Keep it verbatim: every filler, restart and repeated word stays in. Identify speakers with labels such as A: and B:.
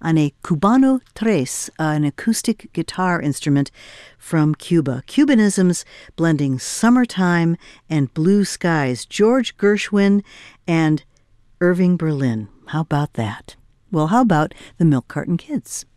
A: on a Cubano Tres, uh, an acoustic guitar instrument from Cuba. Cubanisms blending summertime and blue skies. George Gershwin and Irving Berlin. How about that? Well, how about the Milk Carton Kids?